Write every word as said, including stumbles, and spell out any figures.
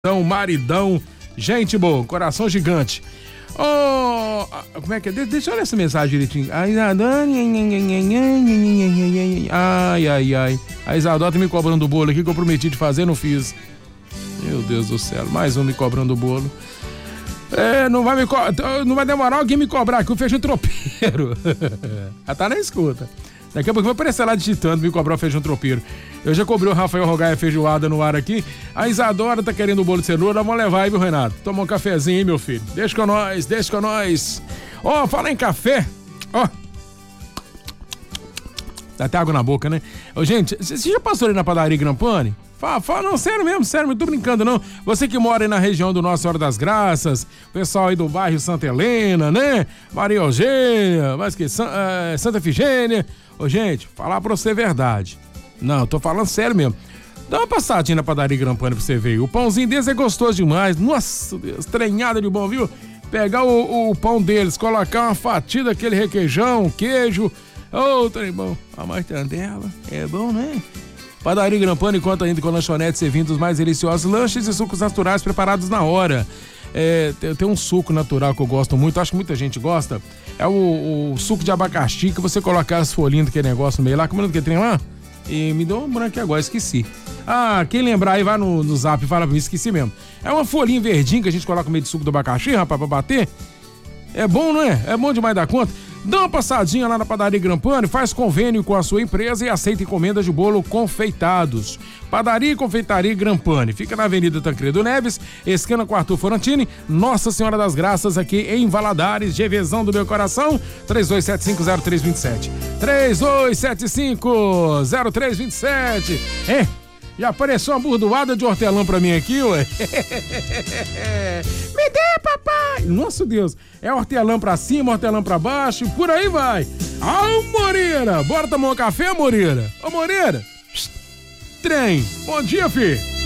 Então, maridão, gente boa, coração gigante. Oh, como é que é? De, deixa eu ler essa mensagem direitinho. Ai, ai, ai. A Isadora tá me cobrando o bolo aqui que eu prometi de fazer, não fiz. Meu Deus do céu, mais um me cobrando o bolo. É, não vai me co... não vai demorar alguém me cobrar aqui o feijão tropeiro. Já tá na escuta. Daqui a pouco vai aparecer lá digitando, me cobrar o feijão tropeiro. Eu já cobrei o Rafael Rogaia feijoada no ar aqui. A Isadora tá querendo o bolo de cenoura, vamos levar aí, viu, Renato? Toma um cafezinho aí, meu filho. Deixa com nós, deixa com nós. Ó, oh, fala em café. Ó. Oh. Dá até água na boca, né? Ô, gente, você já passou ali na padaria Grampani? Fala, fala, não, sério mesmo, sério, não tô brincando não. Você que mora aí na região do Nossa Senhora das Graças, pessoal aí do bairro Santa Helena, né? Maria Eugênia, mais que uh, Santa Efigênia. Ô, gente, falar pra você a verdade. Não, tô falando sério mesmo. Dá uma passadinha na padaria Grampani pra você ver. O pãozinho deles é gostoso demais. Nossa Deus, treinada de bom, viu? Pegar o, o pão deles, colocar uma fatia daquele requeijão, queijo. Ô, oh, trem bom. A mortandela é bom, né? Padaria Grampani conta ainda com lanchonete servindo os mais deliciosos lanches e sucos naturais preparados na hora. É, tem, tem um suco natural que eu gosto muito, acho que muita gente gosta. É o, o suco de abacaxi, que você colocar as folhinhas daquele negócio no meio lá. Como é que tem lá? E me deu um branco agora, esqueci. Ah, quem lembrar aí, vai no, no zap e fala pra mim, esqueci mesmo. É uma folhinha verdinha que a gente coloca no meio de suco do abacaxi, rapaz, pra bater. É bom, não é? É bom demais da conta. Dá uma passadinha lá na padaria Grampani, faz convênio com a sua empresa e aceita encomendas de bolo confeitados. Padaria e Confeitaria Grampani. Fica na Avenida Tancredo Neves, esquina com Arthur Forantini, Nossa Senhora das Graças, aqui em Valadares, Gevezão do meu coração, três dois sete cinco zero três dois sete. três dois sete cinco zero três dois sete. É, já apareceu uma burdoada de hortelã pra mim aqui, ué. Me dê, papai! Nossa Deus, é hortelã pra cima, hortelã pra baixo, por aí vai. Ô, Moreira, bora tomar um café, Moreira? Ô, Moreira, trem, bom dia, filho.